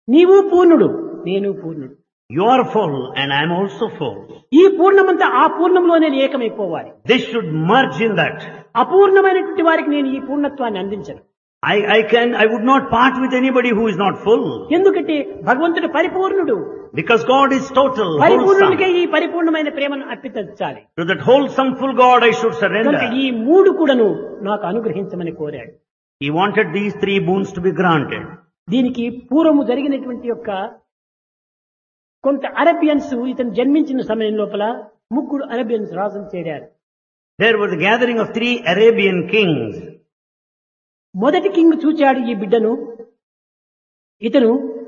నీవు పూర్ణుడు, నేను పూర్ణుడు. You are full and I am also full. ఈ పూర్ణమంతా ఆ పూర్ణంలోనే ఏకమైపోవాలి. This should merge in that. అపూర్ణమైనటువంటి వారికి నేను ఈ పూర్ణత్వాన్ని అందించను. I would not part with anybody who is not full. ఎందుకంటే భగవంతుడు పరిపూర్ణుడు. Because God is total, పరిపూర్ణుడికే wholesome. ఈ పరిపూర్ణమైన ప్రేమను అర్పించాలి. To that wholesome full God I should కనుక surrender. ఈ మూడు కూడాను నాకు అనుగ్రహించమని కోరాడు. He wanted these three boons to be granted. దీనికి పూర్వము జరిగినటువంటి యొక్క కొంత అరేబియన్స్ ఇతను జన్మించిన సమయం లోపల ముగ్గురు అరేబియన్స్ రాజులు చేరారు. There was a gathering of 3 Arabian kings. మొదటి కింగ్ చూచాడు ఈ బిడ్డను. ఇతను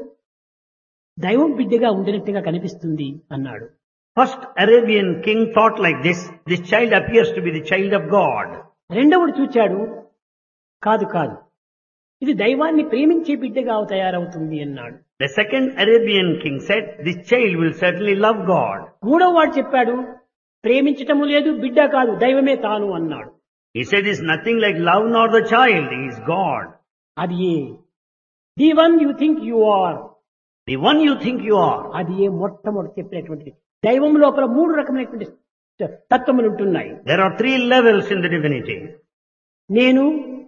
దైవం బిడ్డగా ఉండినట్టుగా కనిపిస్తుంది అన్నాడు. First Arabian king thought like this child appears to be the child of God. రెండవడు చూచాడు, కాదు కాదు, ఇది దైవాన్ని ప్రేమించే బిడ్డగా తయారవుతుంది అన్నాడు. The second Arabian king said, this child will certainly love God. మూడవ వాడు చెప్పాడు, ప్రేమించటము లేదు, బిడ్డ కాదు, దైవమే తాను అన్నాడు. He said, it's nothing like love nor the child, he is God. అది ఏ the one you think you are, The one you think you are. అది ఏ మొట్టమొదటి చెప్పినటువంటి దైవం లోపల 3 రకమైనటువంటి తత్వములు ఉంటున్నాయి. There are 3 levels in the divinity. నేను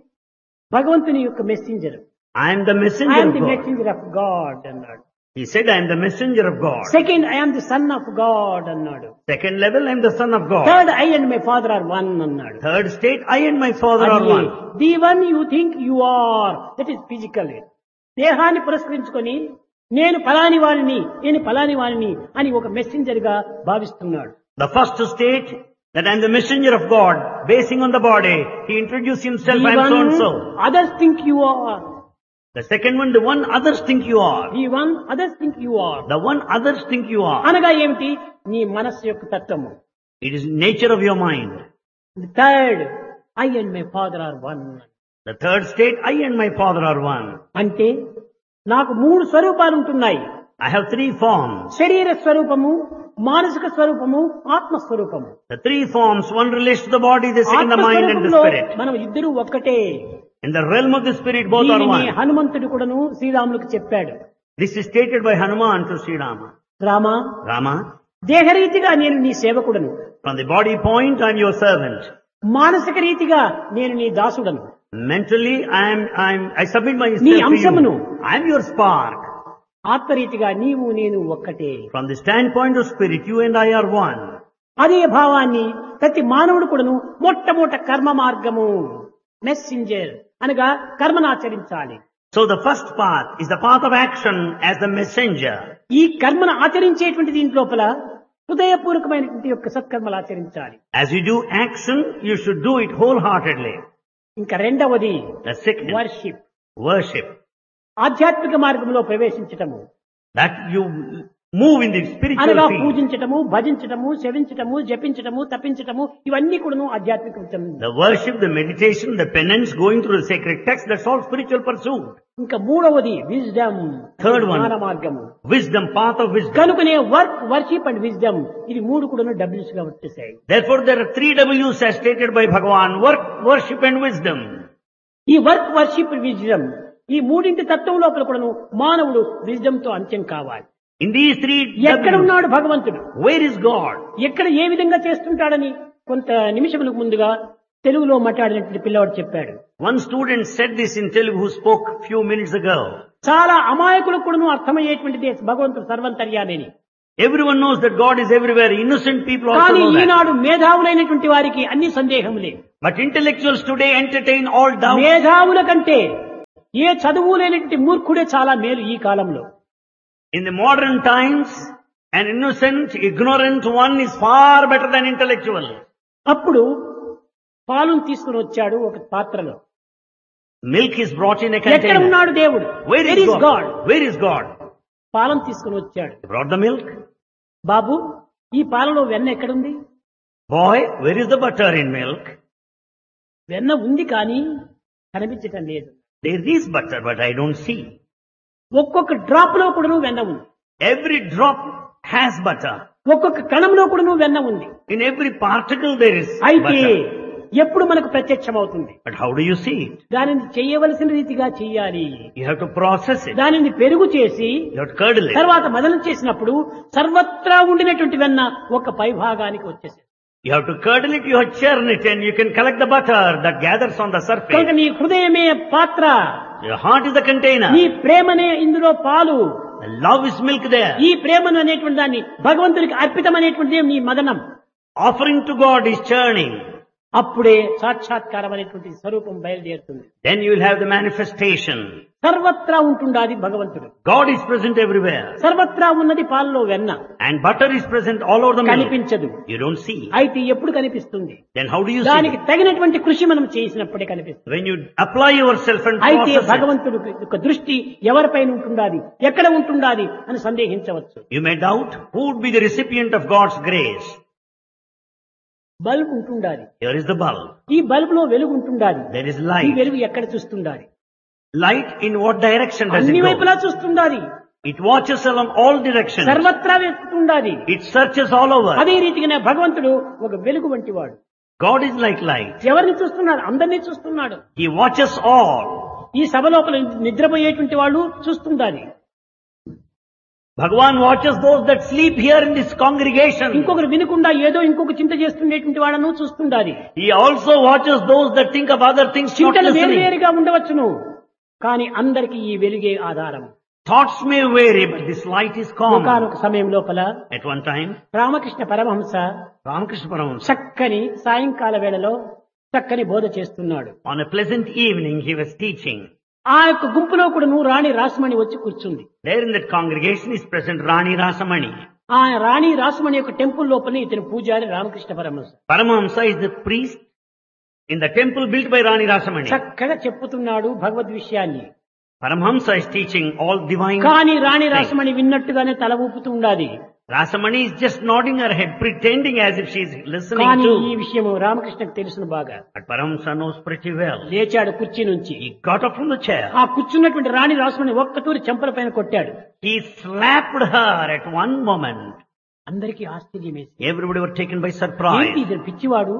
భగవంతుని యొక్క messenger, I am the messenger I'm of the God. Messenger of God అన్నాడు. He said, I am the messenger of God. Second, I'm the son of God అన్నాడు. Second level, I am the son of God. Third, I and my father are one అన్నాడు. Third state, I and my father are one. The one you think you are, that is physical. దేహాన్ని పురస్కరించుకొని నేను ఫలాని వారిని, నేను ఫలాని వారిని అని ఒక మెసెంజర్ గా భావిస్తున్నాడు. The first state, that I am the messenger of God, basing on the body, he introduced himself, I am so and so. Others think you are. The second one, the one others think you are. The one others think you are The one others think you are. అనగా ఏమిటి? నీ మనస్సు యొక్క తత్వము. It is nature of your mind. The third, I and my father are one. The third state, I and my father are one. అంటే నాకు 3 స్వరూపాలు ఉంటున్నాయి. I have 3 forms. శరీర స్వరూపము, మానసిక స్వరూపము, ఆత్మ స్వరూపము. The 3 forms, one relates to the body, the second the mind and the ఆత్మ spirit. మనం ఇద్దరు ఒక్కటే. In the realm of the spirit, both are దీనిని one. హనుమంతుడు కూడాను శ్రీరాములకు చెప్పాడు. This is stated by Hanuman to Sri Rama. Rama, Rama, దేహరీతిగా నేను నీ సేవకుడను, from the body point, I am your servant. మానసిక రీతిగా నేను నీ దాసుడను, Mentally, I submit myself నీ to అంశమును. you. I am your spark. ఆత్మరీతిగా నీవు నేను ఒక్కటే. From the standpoint of spirit, you and I are one. అదే భావాన్ని ప్రతి మానవుడు కూడాను మొట్టమొదట కర్మ మార్గము, మెసెంజర్ అనగా కర్మను ఆచరించాలి. So the first path is the path of action as the messenger. ఈ కర్మను ఆచరించేటువంటి దీంట్లోపల హృదయపూర్వకమైనటువంటి యొక్క సత్కర్మలు ఆచరించాలి. As you do action, you should do it wholeheartedly. ఇంకా రెండవది The second, వర్షిప్, worship. ఆధ్యాత్మిక మార్గంలో ప్రవేశించటము. That you move in the spiritual అనగా field. పూజించటము, భజించటము, సేవించటము, జపించటము, తప్పించటము, ఇవన్నీ కూడాను ఆధ్యాత్మిక The worship, the meditation, the penance, going through the sacred text, that's all spiritual pursuit. ఇంకా మూడవది విజ్డమ్, Third one. జ్ఞాన మార్గము. Wisdom, path of wisdom. కనుకనే వర్క్, వర్షిప్ అండ్ విజ్డమ్, ఇది 3 కూడాను డబ్ల్యూస్ గా వచ్చేసాయి. Therefore, there are 3 W's as stated by Bhagavan: work, worship and wisdom. ఈ వర్క్, వర్షిప్, విజ్డమ్, ఈ మూడింటి తత్వం లోపల కూడాను మానవుడు విజ్డమ్ తో అంత్యం కావాలి. In these 3 ఎక్కడ W's, ఉన్నాడు భగవంతుడు, where is God? ఎక్కడ ఏ విధంగా చేస్తుంటాడని కొంత నిమిషములకు ముందుగా తెలుగులో మాట్లాడినటువంటి పిల్లవాడు చెప్పాడు. One student said this in Telugu who spoke few minutes ago. చాలా అమాయకులకు కూడాను అర్థమయ్యేటువంటిది భగవంతుడు సర్వంతర్యామిని. Everyone knows that God is everywhere. Innocent people also కానీ know that. ఈనాడు మేధావులైనటువంటి వారికి అన్ని సందేహములే. But intellectuals today entertain all doubts. మేధావుల కంటే ఏ చదువు లేనటువంటి మూర్ఖుడే చాలా మేలు ఈ కాలంలో. In the modern times, an innocent, ignorant one is far better than intellectual. అప్పుడు పాలును తీసుకుని వచ్చాడు ఒక పాత్రలో. Milk is brought in a ఎక్కడ container. ఉన్నాడు దేవుడు? Where is God? Where is God? పాలను తీసుకుని వచ్చాడు. He brought the milk. బాబు, ఈ పాలలో వెన్న ఎక్కడుంది? Boy, where is the butter in milk? వెన్న ఉంది కానీ కనిపించటం లేదు. There is butter, but I don't see. ఒక్కొక్క డ్రాప్ లో కూడా వెన్న ఉంది. Every drop has butter. ఒక్కొక్క కణంలో కూడా వెన్న ఉంది. In every particle there is అయితే butter. ఎప్పుడు మనకు ప్రత్యక్షమవుతుంది. But how do you see it? దానిని చేయవలసిన రీతిగా చెయ్యాలి. You have to process it. దానిని పెరుగు చేసి You have to curdle it. తర్వాత మదనం చేసినప్పుడు సర్వత్రా ఉండినటువంటి వెన్న ఒక పై భాగానికి వచ్చేసి You have to curdle it, you have to churn it, and you can collect the butter that gathers on the కనుక surface. నీ హృదయమే పాత్ర, Your heart is the container. నీ ప్రేమనే ఇందులో పాలు. The love is milk there. ఈ ప్రేమను అనేటువంటి దాన్ని భగవంతుడికి అర్పితం అనేటువంటిదే నీ మదనం. Offering to God is churning. అప్పుడే సాక్షాత్కారం అనేటువంటి స్వరూపం బయలుదేరుతుంది. Then you will have the manifestation. సర్వత్రా ఉంటుండాది భగవంతుడు. God is present everywhere. సర్వత్రా ఉన్నది పాలలో వెన్న. And butter is present all over the milk. కనిపించదు. You don't see. అయితే ఎప్పుడు కనిపిస్తుంది? Then how do you see దానికి it? తగినటువంటి కృషి మనం చేసినప్పుడే కనిపిస్తుంది. When you apply yourself and అయితే process it, భగవంతుడు యొక్క దృష్టి ఎవరిపైన ఉంటుండాది, ఎక్కడ ఉంటుండాది అని సందేహించవచ్చు. you may doubt who would be the recipient of God's grace. Bulb ఉంటుండాలి. Here is the bulb. ఈ బల్బ్ లో వెలుగు ఉంటుండాలి. There is ఈ light. వెలుగు ఎక్కడ చూస్తుండాలి? Light in what direction does it అన్ని go? వైపులా చూస్తుండాలి. It watches along all directions. సర్వత్రా వెతుకుతుండాలి. It searches all over. అదే రీతిగానే భగవంతుడు ఒక వెలుగు వంటి వాడు. God is like light. ఎవరిని చూస్తున్నాడు? అందరినీ చూస్తున్నాడు. He watches all. ఈ సభ లోపల నిద్రపోయేటువంటి వాళ్ళు చూస్తుండాలి. Bhagavan watches those that sleep here in this congregation. ఇంకొకరు వినకుండా ఏదో ఇంకొక చింత చేస్తుండేటువంటి వాళ్ళను చూస్తుండాలి. He also watches those that think of other things not చింతలు listening. వేరువేరుగా ఉండవచ్చును, కానీ అందరికీ ఈ వెలుగే ఆధారం. Thoughts may vary, but this light is common. ఒకానొక సమయం లోపల At one time, Ramakrishna Paramahamsa Ramakrishna Paramahamsa, చక్కని సాయంకాల వేళలో చక్కని బోధ చేస్తున్నాడు. on a pleasant evening, he was teaching. ఆ యొక్క గుంపులో కూడా నువ్వు రాణి రాసమణి వచ్చి కూర్చుంది. There in that congregation is present Rani Rasamani. ఆ రాణి రాసమణి యొక్క టెంపుల్ లోపల ఇతని పూజారి Ramakrishna Paramahamsa Paramahamsa is the priest in the temple built by Rani Rasamani. చక్కగా చెప్పుతున్నాడు భగవద్ విషయాన్ని. Paramahamsa is teaching all divine. కానీ రాణి things. రాసమణి విన్నట్టుగానే తల ఊపుతూ ఉండాలి. Rasamani is just nodding her head, pretending as if she is listening కానీ ఈ to. విషయం రామకృష్ణకు తెలుసును బాగా. But Paramahamsa knows pretty well. లేచాడు కుర్చీ నుంచి. He got up from the chair. ఆ కూర్చున్నటువంటి రాణి రాసమణి ఒక్కతూరి చెంపల పైన కొట్టాడు. He slapped her at one moment. అందరికీ ఆశ్చర్యం వేసి, Everybody were taken by ఏంటి surprise. ఇతను పిచ్చివాడు?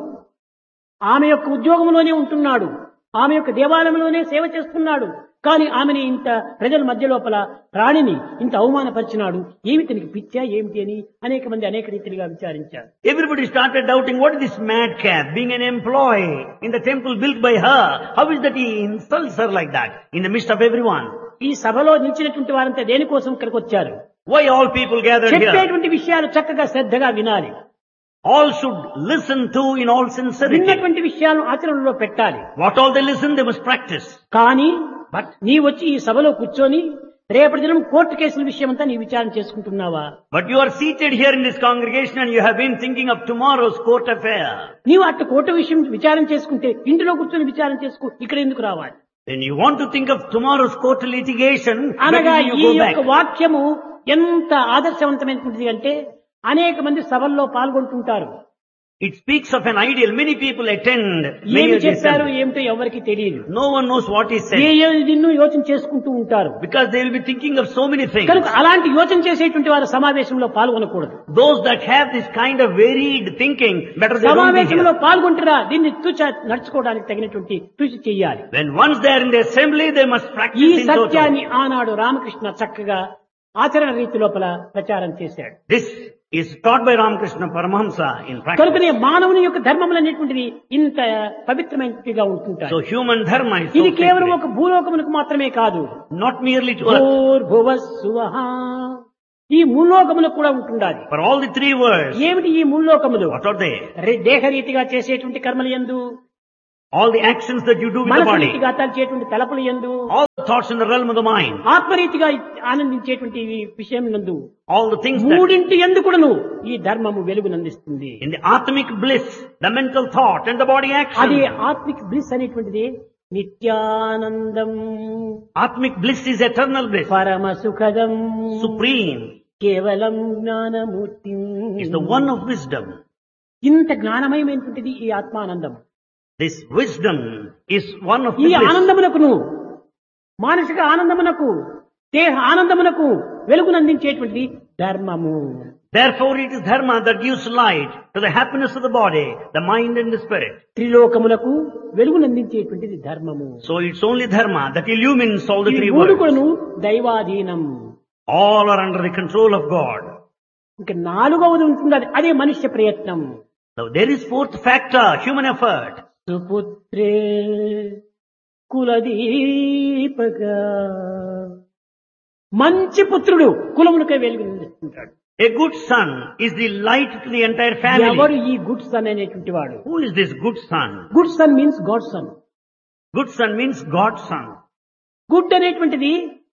ఆమె యొక్క ఉద్యోగంలోనే ఉంటున్నాడు, ఆమె యొక్క దేవాలయంలోనే సేవ చేస్తున్నాడు, కానీ ఆమెని ఇంత ప్రజల మధ్య లోపల రాణిని ఇంత అవమానపరిచినాడు. ఏమి తనకి పిచ్చా ఏమిటి అని అనేక మంది అనేక రీతిగా విచారించారు. Everybody started doubting, what is this madcap, being an employee in the temple built by her? How is that he insults her like that in the midst of everyone? ఈ సభలో నిలిచినటువంటి వారంతా దేనికోసం ఇక్కడికి వచ్చారు? Why all people gathered here? చెప్పేటువంటి విషయాలు చక్కగా శ్రద్ధగా వినాలి. All should listen to in all sincerity. విన్నటువంటి విషయాలను ఆచరణలో పెట్టాలి. What all they listen, they must practice. కానీ నీ వచ్చి ఈ సభలో కూర్చొని రేపటి దినం కోర్టు కేసుల విషయం అంతా నీ విచారణ చేసుకుంటున్నావా? But you are seated here in this congregation and you have been thinking of tomorrow's court affair. నీవు అట్టు కోర్టు విషయం విచారణ చేసుకుంటే ఇంటిలో కూర్చొని విచారణ చేసుకో, ఇక్కడ ఎందుకు రావాలి? When you want to think of tomorrow's court litigation, అనగా where do ఈ you go back? యొక్క వాక్యము ఎంత ఆదర్శవంతమైనది అంటే అనేక మంది సభల్లో పాల్గొంటుంటారు. It speaks of an ideal. Many people attend. Many ఏమి of these చెప్పారు services. ఏమిటో ఎవరికి తెలియదు. No one knows what is said నిన్ను యోచన చేసుకుంటూ ఉంటారు. because they will be thinking of so many things. కనుక అలాంటి యోచన చేసేటువంటి వారు సమావేశంలో పాల్గొనకూడదు. Those that have this kind of varied thinking, better they don't be సమావేశంలో here. పాల్గొంటారా దీన్ని నడుచుకోవడానికి తగినటువంటి కృషి చేయాలి. When once they are in the assembly, they must ఈ practice in total. సత్యాన్ని ఆనాడు రామకృష్ణ చక్కగా ఆచరణ రీతి లోపల ప్రచారం చేశాడు. This is taught by Ramakrishna Paramahamsa in practice. కనుకనే మానవుని యొక్క ధర్మములు అనేటువంటిది ఇంత పవిత్రమైనదిగా ఉంటుంటాయి. So human dharma is so ఇది కేవలం sacred. ఒక భూలోకమునకు మాత్రమే కాదు. Not merely to earth. భూర్భువస్సువః ఈ ముల్లోకములకు కూడా ఉంటుండాలి. For all the three words, ఏమిటి ఈ ముల్లోకములు? what are they? దేహరీతిగా చేసేటువంటి కర్మలు యందు, All the actions that you do with the మనసు body, రీతిగా తలచేటువంటి తలపులు యందు, all the thoughts in the realm of the mind, ఆత్మరీతిగా ఆనందించేటువంటి విషయం నందు, all the things that మూడింటి యందు కూడాను ఈ ధర్మము వెలుగునందిస్తుంది. in the atmic bliss, the mental thought and the body అది action. ఆత్మిక్ బ్లిస్ అనేటువంటిది నిత్యానందం, Atmic bliss is eternal bliss, పరమ సుఖదం, supreme, కేవలం Gnanamurthy. is the one of wisdom. ఇంత జ్ఞానమయమైనటువంటిది ఈ ఆత్మానందం. This wisdom is one of ఈ the bliss. ఆనందమునకును మానసిక ఆనందమునకు దేహ ఆనందమునకు వెలుగునందించేటువంటిది ధర్మము. Therefore it is dharma that gives light to the happiness of the body, the mind and the spirit. త్రిలోకములకు వెలుగునందించేటువంటిది ధర్మము. So it's only dharma that illumines all the ఈ three మూడు worlds. కూడాను దైవాధీనం. All are under the control of God. ఇంకా నాలుగవది ఉంటుంది, అదే మనుష్య ప్రయత్నం. So there is fourth factor, human effort. సుపుత్రే కులదీపక, మంచి పుత్రుడు కులములకే వెలుగునిస్తుంటాడు. A good son is the light to the entire ఎవరు family. ఈ గుడ్ సన్ అనేటువంటి వాడు? Who is this good son? Good sun means God sun. Good son means God's son. Good అనేటువంటిది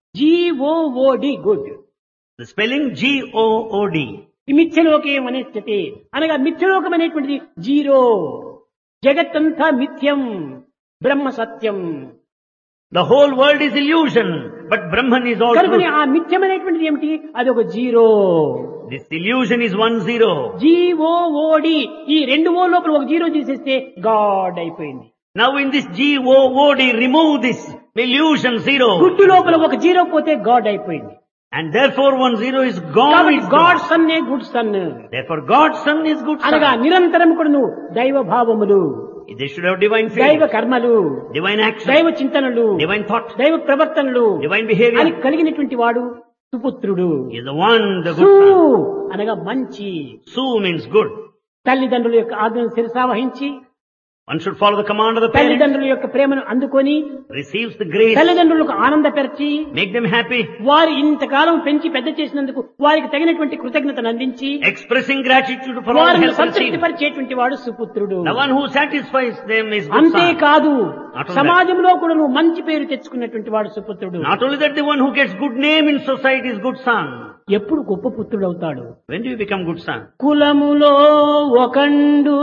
GOOD, good. The spelling G-O-O-D. ఈ మిథ్యలోకం అనేటువంటి అనగా మిథ్యలోకం అనేటువంటిది zero. జగత్తంతా మిథ్యం, బ్రహ్మ సత్యం. The whole world is illusion, but Brahman is all కనుకని truth. ఆ మిథ్యం అనేటువంటిది ఏమిటి? అది ఒక zero. This illusion is 1-0. GOOD, ఈ రెండు ఓ లోపల ఒక జీరో తీసేస్తే గాడ్ అయిపోయింది. Now in this G-O-O-D, remove this illusion 0. గుడ్డు లోపల ఒక జీరో పోతే గాడ్ అయిపోయింది. And therefore 1-0 is gone. కాబట్టి It's God gone. Sun good sun Therefore God's son is good అనగా son. నిరంతరం కూడా నువ్వు దైవ భావములు, They should have divine దైవ faith, కర్మలు, divine action, దైవ చింతనలు, divine thought, దైవ ప్రవర్తనలు divine అని behavior. కలిగినటువంటి వాడు సుపుత్రుడు. He is the one, the సు good son. అనగా మంచి. Su means good. తల్లిదండ్రుల యొక్క ఆజ్ఞను శిరసావహించి One should follow the command of the parents, తల్లిదండ్రుల యొక్క ప్రేమను అందుకొని receives the grace, తల్లిదండ్రులకు ఆనందపరిచి make them happy, వారు ఇంతకాలం పెంచి పెద్ద చేసినందుకు వారికి తగినటువంటి కృతజ్ఞతను అందించి expressing gratitude for all వారిని help received. సంతృప్తి పరిచేటువంటి వాడు సుపుత్రుడు. The one who satisfies them is good son. అంతేకాదు Not only సమాజంలో కూడా నువ్వు మంచి పేరు తెచ్చుకున్నటువంటి వాడు సుపుత్రుడు. Not only that, the one who gets good name in society is good son. ఎప్పుడు గొప్ప పుత్రుడు అవుతాడు? When do you become good son? కులములో ఒకండు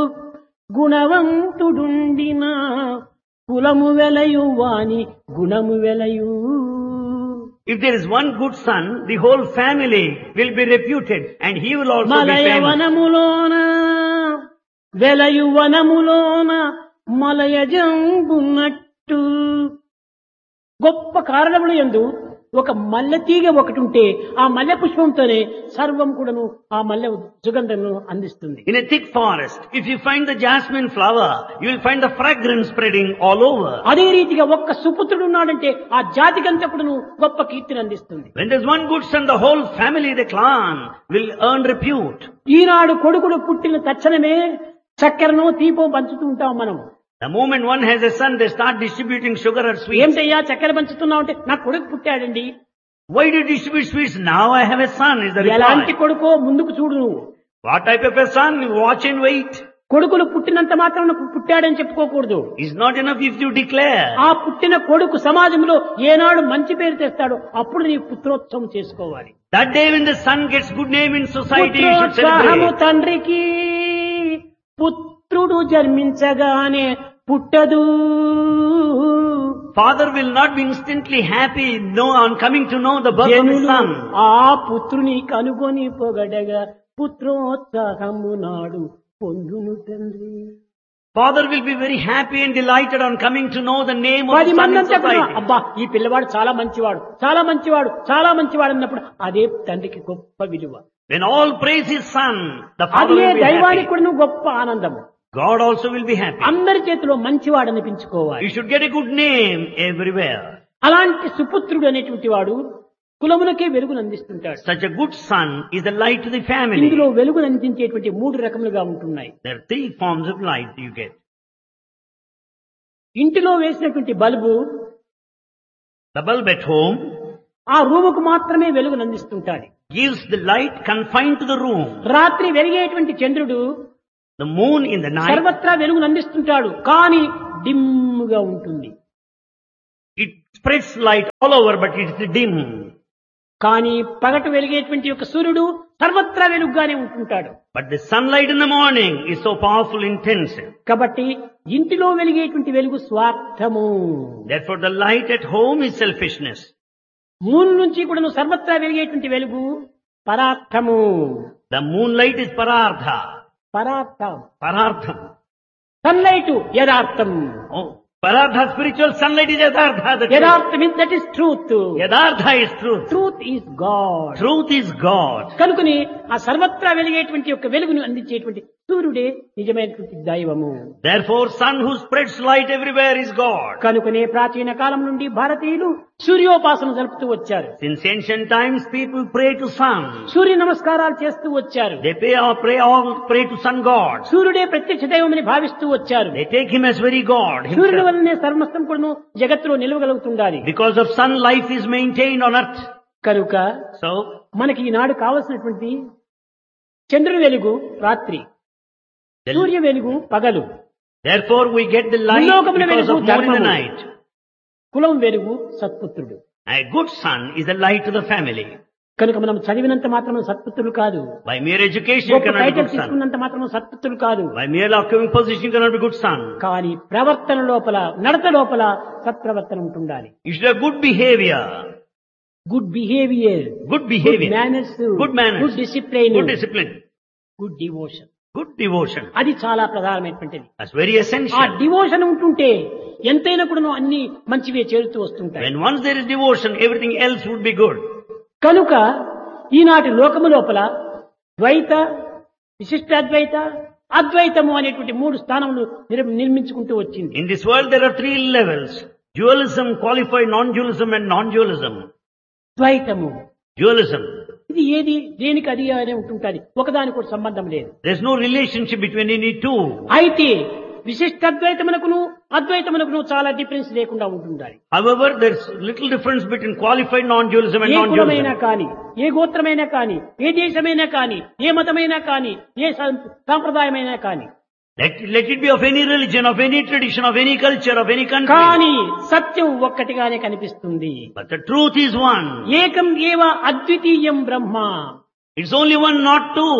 గుణవంతుడుండిన కులము వెలయు వాని గుణము వెలయు. If there is one good son, the whole family will be reputed and he will also be మలయ famous. వనములోన వెలయు వనములోన మలయజంబున్నట్టు. గొప్ప కారణములు యందు ఒక మల్లె తీగ ఒకటి ఉంటే ఆ మల్లె పుష్పంతోనే సర్వం కూడాను ఆ మల్లె సుగంధమును అందిస్తుంది. In a thick forest, if you find the jasmine flower, you will find the fragrance spreading all over. అదే రీతిగా ఒక్క సుపుత్రుడు ఉన్నాడంటే ఆ జాతికంతా కూడాను గొప్ప కీర్తిని అందిస్తుంది. When there's one good son, the whole family, the clan, will earn repute. ఈనాడు కొడుకుడు పుట్టిన తక్షణమే చక్కెరను తీపో పంచుతూ ఉంటాం మనం. The moment one has a son, they start distributing sugar or sweets. ఏమిటయ్యా చక్కెర పంచుతున్నావు అంటే నా కొడుకు పుట్టాడండి. Why do you distribute sweets? Now I have a son, is the ఎలాంటి reply. కొడుకో ముందుకు చూడు నువ్వు. What type of a son? Watch and wait. కొడుకులు పుట్టినంత మాత్రం పుట్టాడని చెప్పుకోకూడదు. It's not enough if you declare. ఆ పుట్టిన కొడుకు సమాజంలో ఏనాడు మంచి పేరు తెస్తాడో అప్పుడు నీ పుత్రోత్సవం చేసుకోవాలి. That day when the son gets good name in society, you should పుత్రోత్సాహము celebrate. తండ్రికి పుత్రుడు జన్మించగానే పుట్టదు. Father will not be instantly happy on coming to know the birth of his జనులు son. ఆ పుత్రుని కనుగొని పొగడగా పుత్రోత్సాహము నాడు పొందును తండ్రి. Father will be very happy and delighted on coming to know the name of 10 his son మంది in అంతా కూడా, society. అబ్బా ఈ పిల్లవాడు చాలా మంచివాడు, చాలా మంచివాడు, చాలా మంచివాడు అన్నప్పుడు అదే తండ్రికి గొప్ప విలువ. When all praise his son, the father అదే will be దైవానికి happy. కూడా గొప్ప ఆనందము. God also will be happy. అందరి చేతిలో మంచివాడు అనిపించుకోవాలి. You should get a good name everywhere. అలాంటి సుపుత్రుడు అనేటువంటి వాడు కులములకే వెలుగును అందిస్తుంటాడు. Such a good son is the light to the family. ఇందులో వెలుగును అందించేటువంటి 3 రకములుగా ఉంటున్నాయి. There are 3 forms of light you get. ఇంటిలో వేసినటువంటి bulb The bulb at home ఆ రూముకు మాత్రమే వెలుగును అందిస్తుంటాడు. gives the light confined to the room. రాత్రి వెలిగేటువంటి చంద్రుడు The moon in the night, సర్వత్రా వెలుగును అందిస్తుంటాడు, కానీ డిమ్గా ఉంటుంది. it spreads light all over, but it's dim. కానీ పగట వెలిగేటువంటి యొక్క సూర్యుడు సర్వత్రా వెలుగుగానే ఉంటుంటాడు. But the sunlight in the morning is so powerful, intense. కాబట్టి ఇంటిలో వెలిగేటువంటి వెలుగు స్వార్థము. Therefore the light at home is selfishness. Moon నుంచి కూడా సర్వత్రా వెలిగేటువంటి వెలుగు పరార్థము. The moonlight is parartha. పరార్థం. Parartham. Sunlight యథార్థం. Oh, Paradha, spiritual sunlight is Yadartha. The truth. యథార్థ means that is truth. Yadartha is truth. Truth is God. Truth is God. కనుకని ఆ సర్వత్రా వెలిగేటువంటి యొక్క వెలుగును అందించేటువంటి సూర్యుడే నిజమైనటువంటి దైవము. Therefore, sun who spreads light everywhere is God. కనుకనే ప్రాచీన కాలం నుండి భారతీయులు సూర్యోపాసన జరుపుతూ వచ్చారు. Since ancient times, people pray to sun. సూర్య నమస్కారాలు చేస్తూ వచ్చారు. They pray to sun God. సూర్యుడే ప్రత్యక్ష దైవమని భావిస్తూ వచ్చారు. They take him as very God సూర్యుడి himself. వల్లనే సర్వస్వం కూడా జగత్తులో నిలవగలుగుతుండాలి. Because of sun, life is maintained on earth. కనుక So, మనకి ఈనాడు కావలసినటువంటి చంద్రుని వెలుగు రాత్రి, సూర్య వెలుగు పగలు, therefore we get the light భూలోకమున because వెలుగు of moon in the ధర్మము, night. కులం వెలుగు సత్పుత్రుడు. A good son is a light to the family. కనుక మనం చదివినంత మాత్రం సత్పుత్రులు కాదు. By mere education you గొప్ప cannot be title good son. తీసుకున్నంత మాత్రం సత్పుత్రులు కాదు. By mere occupying position you cannot be good son. కానీ ప్రవర్తన లోపల, నడత లోపల సత్ప్రవర్తన ఉంటుండాలి. You should have good behavior. Good behaviour, Good good behavior. Manners, Good manners. Good discipline, Good discipline. Good devotion. Good devotion. అది చాలా ప్రధానమైనటువంటిది. That's very ఆ essential. డివోషన్ ఉంటుంటే ఎంతైనా కూడా అన్ని మంచివే చేరుతూ వస్తుంటాయి. When once there is devotion, everything else would be good. కనుక ఈనాటి లోకము లోపల ద్వైత, విశిష్టాద్వైత, అద్వైతము అనేటువంటి మూడు స్థానములు నిర్మించుకుంటూ వచ్చింది. In this world there are three levels. Dualism, qualified non-dualism and non-dualism. ద్వైతము Dualism. ఇది ఏది దేనికి అది అనే ఉంటుంటుంది, ఒకదానికి కూడా సంబంధం లేదు. There's no relationship between any two. అయితే విశిష్టాద్వైతమునకును అద్వైతమునకును చాలా డిఫరెన్స్ లేకుండా ఉంటుండాలి. However, there's little difference between qualified non-dualism and A కులమైనా non-dualism. కానీ, ఏ గోత్రమైనా కానీ, ఏ దేశమైనా కానీ, ఏ మతమైనా కానీ, ఏ సాంప్రదాయమైనా కానీ, Let it be of any religion, of any tradition, of any culture, of any country. కానీ సత్యం ఒక్కటిగానే కనిపిస్తుంది. But the truth is one. ఏకం ఏవ అద్వితీయం బ్రహ్మ. It's only one, not two.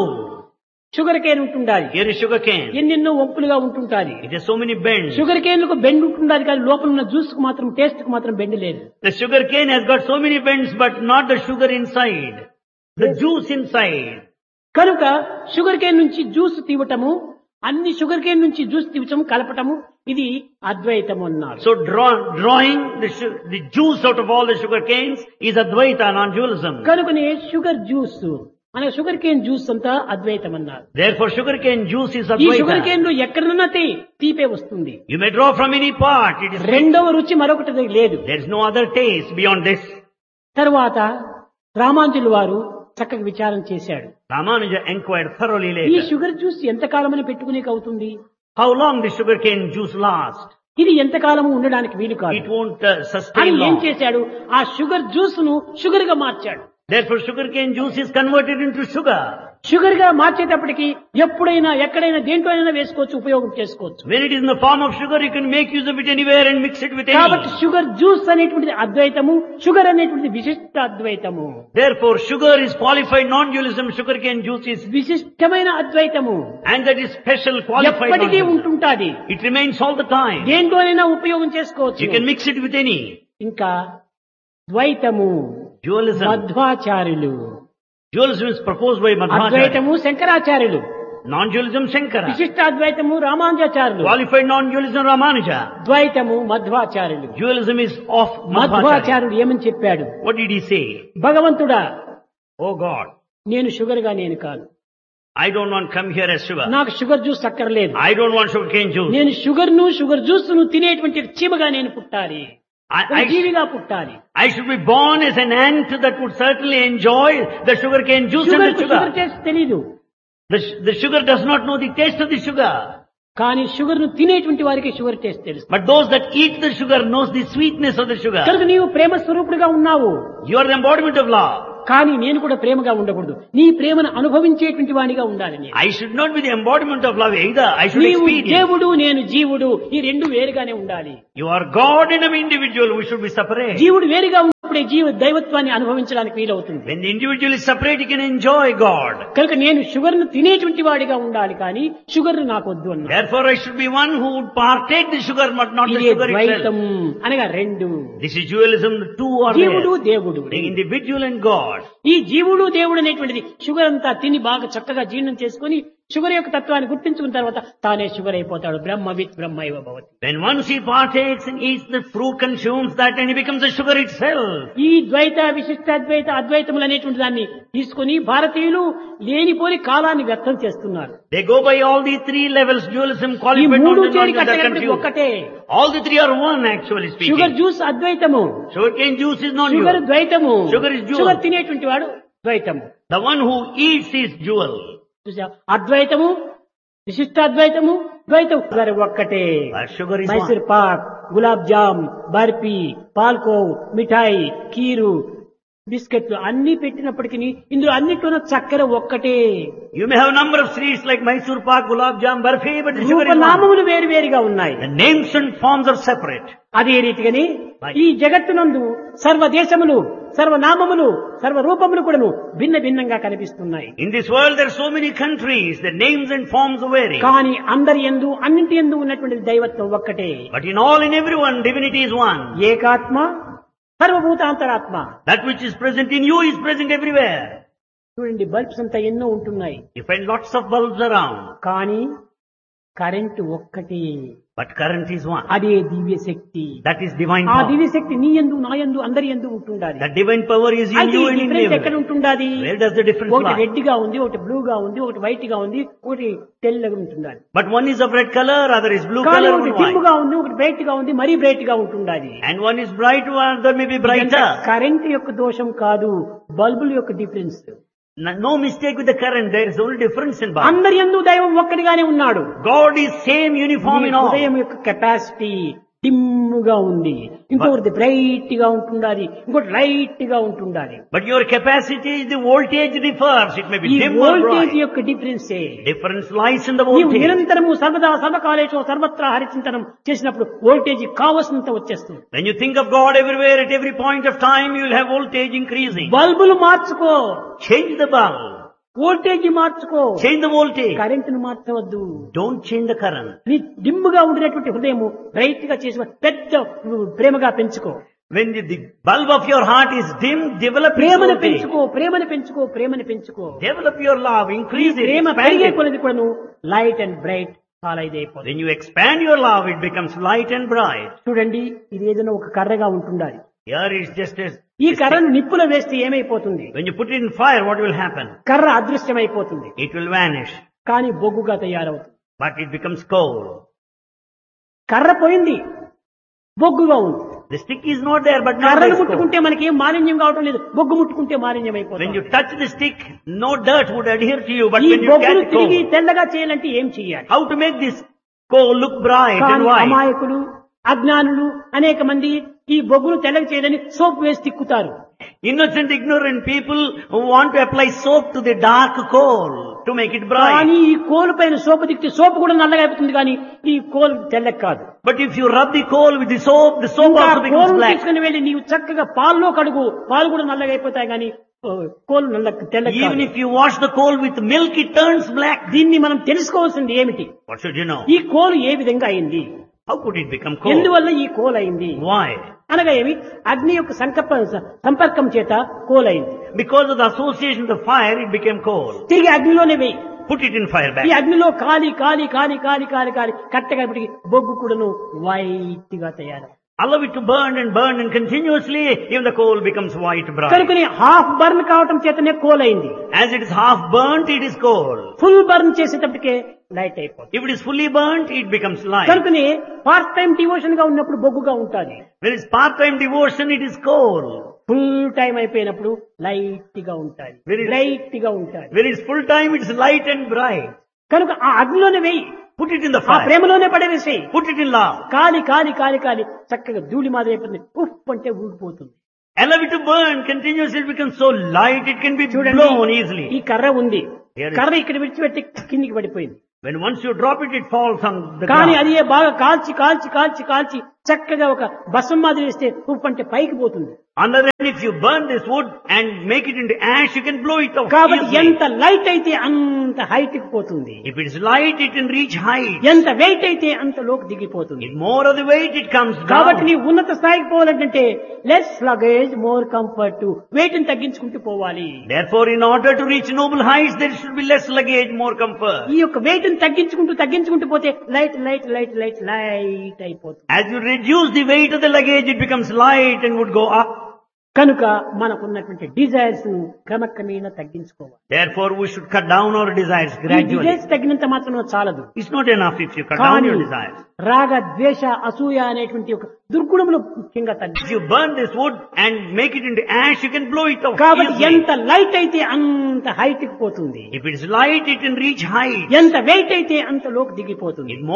Sugar cane ఉంటుండాలి, Here is sugar cane. ఎన్నెన్నో వంపులుగా ఉంటుంటాది. It has so many bends. Sugar cane కు bend ఉంటుండాలి, కానీ లోపల ఉన్న జ్యూస్ కు మాత్రం, టేస్ట్ కు మాత్రం బెండ్ లేదు. The sugar cane has got so many bends, but not the sugar inside. The juice inside. కనుక షుగర్ కేన్ నుంచి జ్యూస్ తీవటము, అన్ని షుగర్ కేన్ నుంచి జ్యూస్ తీవటము, కలపటము, ఇది అద్వైతము అన్నారు. So drawing the juice out of all the sugar canes is Advaita, non-dualism. కనుకనే sugar juice అనే sugar cane juice అంతా అద్వైతం అన్నారు. Therefore sugar cane juice is ఈ షుగర్ Advaita. కేన్ లో ఎక్కడన్నా తీపే వస్తుంది. You may draw from any part. It is రెండవ రుచి మరొకటి లేదు. There is no other taste beyond this. తర్వాత రామానుజుల వారు చక్కగా విచారం చేశాడు. Ramanuja inquired thoroughly ఈ later. షుగర్ జ్యూస్ ఎంతకాలమని పెట్టుకునేకి అవుతుంది, How long the sugar cane juice last? ఇది ఎంతకాలము ఉండడానికి వీలు It కాదు won't అని sustain ఏం long. చేశాడు, ఆ షుగర్ జ్యూస్ ను షుగర్ గా మార్చాడు. Therefore sugar cane juice is converted into sugar. Sugar గా మార్చేటప్పటికి ఎప్పుడైనా ఎక్కడైనా దేంట్లోనైనా వేసుకోవచ్చు, ఉపయోగం చేసుకోవచ్చు. When it is in the form of sugar, you can make use of it anywhere and mix it with కాబట్టి any. షుగర్ జ్యూస్ అనేటువంటిది అద్వైతము, sugar అనేటువంటిది విశిష్ట అద్వైతము. Therefore sugar is qualified non-dualism, sugar cane juice is, విశిష్టమైన అద్వైతము and that is special qualified ఎప్పటికీ non-dualism. ఉంటుంటాది, It remains all the time. దేంట్లోనైనా ఉపయోగం చేసుకోవచ్చు. You can mix it with any. ఇంకా ద్వైతము Dualism. మధ్వాచార్యులు, Dualism is proposed by Madhvacharya. అద్వైతము శంకరాచార్యులు, Non-dualism Shankara. విశిష్టాద్వైతము Ramanujacharyulu, Qualified non-dualism Ramanuja. ద్వైతము మధ్వాచార్యులు. Dualism is of Madhvacharya. మధ్వాచార్యుడు ఏమని చెప్పాడు, What did he say? భగవంతుడా Oh God, నేను sugar గా నేను కాదు, I don't want to come here as sugar. నాకు sugar juice అక్కర్లేదు, I don't want sugar cane juice. నేను షుగర్ జ్యూస్ ను తినేటువంటి చీమగా నేను పుట్టాలి, ఒక I జీవిగా పుట్టాలి. should be born as an ant that would certainly enjoy the sugar cane juice and sugar the sugar sugar. Taste తెలీదు, The sugar does not know the taste of the sugar. కానీ sugar ను తినేటువంటి వారికి sugar taste తెలుసు. But those that eat the sugar knows the sweetness of the sugar. కనుక నీవు ప్రేమ స్వరూపుడుగా ఉన్నావు, You are the embodiment of love. కానీ నేను కూడా ప్రేమగా ఉండకూడదు, నీ ప్రేమను అనుభవించేటువంటి వాడిగా ఉండాలి నేను. I should not be the embodiment of love either. I should నీవు experience. దేవుడు, నేను జీవుడు, ఈ రెండు వేరుగానే ఉండాలి. You are God and an individual. We should be separate. జీవుడు వేరుగా ఉన్నప్పుడే దైవత్వాన్ని అనుభవించడానికి వీలవుతుంది. When the individual is separate, he can enjoy God. కనుక నేను షుగర్ ను తినేటువంటి వాడిగా ఉండాలి, కానీ షుగర్ నాకు వద్దు అన్నా. Therefore, I should be one who would partake the sugar, but not the ఇదే sugar ద్వైతం itself. అనగా రెండు, This is dualism. The two are జీవుడు there. దేవుడు. The individual and God. ఈ జీవుడు దేవుడు అనేటువంటిది షుగర్ అంతా తిని బాగా చక్కగా జీర్ణం చేసుకొని షుగర్ యొక్క తత్వాన్ని గుర్తించుకున్న తర్వాత తానే షుగర్ అయిపోతాడు. బ్రహ్మవిత్ బ్రహ్మైవ భవతి. When once he partakes and eats the fruit, consumes that, and he becomes a sugar itself. ఈ ద్వైత విశిష్టాద్వైత అద్వైతములు అనేటువంటి దాన్ని తీసుకుని భారతీయులు లేనిపోని కాలాన్ని వ్యర్థం చేస్తున్నారు. They go by all these three levels, dualism, ఈ qualified మూడు knowledge, చేరి and they're కట్టేటప్పటికి confused. ఒక్కటే. All the three are one, actually speaking. Sugar juice అద్వైతము, Sugarcane juice is sugar non-dual. ద్వైతము, Sugar is dual. Sugar తినేటువంటి వాడు ద్వైతము. The one who eats is dual. చూసా, అద్వైతము విశిష్టాద్వైతము ద్వైతం sugar ఒక్కటే. But sugar is Mysore one. Pak, gulab jam, barfi, పాల్కోవ్, మిఠాయి, కీరు, బిస్కెట్లు అన్ని పెట్టినప్పటికీ ఇందులో అన్నిట్లోనూ చక్కెర ఒక్కటే. You may have a number of sweets like Mysore pak, gulab jam, barfi, but the sugar is one. రూపనామములు వేరు వేరుగా ఉన్నాయి. The names and forms are separate. అదే రీతిగాని ఈ జగత్తునందు సర్వదేశములు, సర్వనామములు, సర్వరూపములు కూడాను భిన్న భిన్నంగా కనిపిస్తున్నాయి. In this world there are so many countries, the names and forms vary. కానీ అందరి యందు అన్నింటి యందు ఉన్నటువంటి దైవత్వం ఒక్కటే. But in all and everyone, divinity is one. ఏకాత్మ సర్వభూతాంతరాత్మ. That which is present in you is present everywhere. చూడండి, బల్బ్స్ అంతా ఎన్నో ఉంటున్నాయి, You find lots of bulbs around, కానీ కరెంటు ఒక్కటే. but current is one. అదే దివ్య శక్తి. That is divine ఆ power. దివ్య శక్తి నీ యందు, నా యందు, అందరి యందు ఉంటుండాలి. That divine power is in అయితే you ఈ and in డిఫరెన్స్ ఎక్కడ everyone. ఉంటుండాలి? Where does the difference ఒకటి lie? రెడ్ గా ఉంది, ఒకటి బ్లూ గా ఉంది, ఒకటి వైట్ గా ఉంది, ఒకటి తెల్లగా ఉంటుండాలి. But one is of red color, other is blue కానీ color, ఒకటి one డిమ్ white. గా ఉంది, ఒకటి బ్రైట్ గా ఉంది, మరీ బ్రైట్ గా ఉంటుండాలి. And one is bright, one other may be brighter. Current యొక్క దోషం కాదు, బల్బుల యొక్క difference. No mistake with the current, there is only difference in bulb. అందరి యందు దైవం ఒక్కడిగానే ఉన్నాడు. God is same, uniform in all. హృదయం యొక్క కెపాసిటీ డిమ్ గా ఉంది, ఇంకొకటి బ్రైట్ గా ఉంటుండాలి, ఇంకోటి లైట్ గా ఉంటుండాలి. But your capacity, the voltage differs. It may be ఈ dim or వోల్టేజ్ bright. యొక్క డిఫరెన్సే. Difference lies in the నీవు voltage. నిరంతరము సర్వదా సర్వకాలేషు సర్వత్రా హరిచింతనం చేసినప్పుడు వోల్టేజ్ కావలసినంత వచ్చేస్తుంది. When you think of God everywhere, at every point of time, you will have voltage increasing. బల్బులు మార్చుకో, Change the bulb. వోల్టేజ్ మార్చుకో, Change the voltage. కరెంటును మార్చవద్దు. Don't change the current. నీ డిమ్ముగా ఉండినటువంటి హృదయము బ్రైట్ గా చేసి పెద్ద ప్రేమగా పెంచుకో. When the bulb of your heart is dim, develop its ప్రేమను voltage. పెంచుకో, ప్రేమను పెంచుకో, ప్రేమను పెంచుకో. Develop your love, increase it, Prema expand పెరిగే it. కొలది కూడాను లైట్ అండ్ బ్రైట్ చాలా ఇదైపోతుంది. When you expand your love, it becomes light and bright. చూడండి, ఇది ఏదైనా ఒక కర్రగా ఉంటుండాలి. Here is just as ఈ కర్రను నిప్పులో వేస్తే ఏమైపోతుంది? when you put it in fire, what will happen? కర్ర అదృశ్యమైపోతుంది, It will vanish, కానీ బొగ్గుగా తయారవుతుంది. but it becomes coal. కర్ర పోయింది, బొగ్గుగా ఉంది. The stick is not there, but now కర్రను there is coal. ముట్టుకుంటే మనకి ఏం మాలిన్యం కావటం లేదు, బొగ్గు ముట్టుకుంటే మాలిన్యం When అయిపోతుంది. you touch the stick, no dirt would adhere to you, but ఈ when you బొగ్గును catch తిరిగి coal, తెల్లగా చేయాలంటే ఏం చేయాలి? how to make this coal look bright and కానీ white? అమాయకులు, అజ్ఞానులు అనేక మంది ఈ బొగ్గును తెల్లగా చేయాలని సోప్ వేసి తిక్కుతారు. Innocent, ignorant people who want to apply soap to the dark coal to make it bright. కానీ ఈ కోలు పైన సోపు తిక్కితే సోపు కూడా నల్లగా అయిపోతుంది, కానీ ఈ కోలు తెల్లగా కాదు. But if you rub the coal with the soap ఇంకా also becomes కోలు black. తీసుకుని వెళ్ళి నీవు చక్కగా పాల్లో కడుగు, పాలు కూడా నల్లగా అయిపోతాయి, కానీ కోలు తెల్లగా Even కాదు. if you wash the coal with milk, it turns black. దీన్ని మనం తెలుసుకోవాల్సింది ఏమిటి? What should you know? ఈ కోలు ఏ విధంగా అయింది, How could it become coal? ఎందువల్ల ఈ కోలు అయింది Why? అనగా ఏమి? అగ్ని యొక్క సంపర్కం చేత కోలు అయింది. Because of the association of the fire, it became coal. తిరిగి అగ్నిలోనే వేయి. Put it in fire ఈ back. అగ్నిలో కాలి కాలి కాలి కాలి కాలి కాలి కట్టగా బొగ్గు కూడాను వైట్ గా తయారు. Allow it to burn and continuously, even the coal becomes white bright. కనుకని హాఫ్ బర్న్ కావటం చేతనే కోల్ అయింది. As it is half burnt, it is coal. Full burn చేసేటప్పటికే light అయిపోతుంది. If it is fully burnt, it becomes light. కనుకని part time devotion గా ఉన్నప్పుడు బొగ్గుగా ఉంటుంది. When it's part-time devotion, it is coal. Full time అయిపోయినప్పుడు light గా ఉంటుంది, Very- bright గా ఉంటుంది. When it's full-time, it's light and bright. కనుక ఆ అగ్నిలోనే వేయి, Put it in the ఆ fire. ప్రేమలోనే పడవేసేయి. Put it in love. కాలి కాలి కాలి కాలి చక్కగా ధూళి మాదిరి అయిపోతుంది, ఉఫ్ అంటే ఊడిపోతుంది. Allow it to burn continuously, it becomes so light, it can be చూడండి, blown easily. ఈ కర్ర ఉంది, Here is- కర్ర ఇక్కడ విడిచిపెట్టి కిందికి పడిపోయింది. When once you drop it, it falls on the కానీ ground. అది బాగా కాల్చి కాల్చి కాల్చి కాల్చి చక్కగా ఒక భస్మం మాదిరి వేస్తే ఉప్పు అంటే పైకి పోతుంది. On the other hand, if you burn this wood and make it into ash, you can blow it out కాబట్టి easily. ఎంత లైట్ అయితే అంత హైట్ కి పోతుంది, If it is light, it can reach height. ఎంత వెయిట్ అయితే అంత లోకి దిగిపోతుంది. If more of the weight, it comes కాబట్టి down. నీ ఉన్నత స్థాయికి పోవాలంటే less luggage more comfort, wait ని తగ్గించుకుంటూ పోవాలి. Therefore, in order to reach noble heights, there should be less luggage, more comfort. ఈ యొక్క వెయిట్ ని తగ్గించుకుంటూ పోతే light light light light light అయిపోతుంది. As you reduce the weight of the luggage, it becomes light and would go up. కనుక మనకున్నటువంటి desires ను క్రమక్రమేణా తగ్గించుకోవాలి. Therefore, we should cut down our desires ఈ gradually. డిజైర్స్ తగ్గినంత మాత్రం చాలదు. It's not enough if you cut down కానీ your desires. రాగ ద్వేష అసూయ అనేటువంటి ఒక దుర్గుణములు ముఖ్యంగా తగ్గి, If you burn this wood and make it into ash, you can blow it out కాబట్టి easily. ఎంత లైట్ అయితే అంత హైట్ కి పోతుంది, If it is light, it can reach height. ఎంత వెయిట్ అయితే అంత లోకి దిగిపోతుంది. If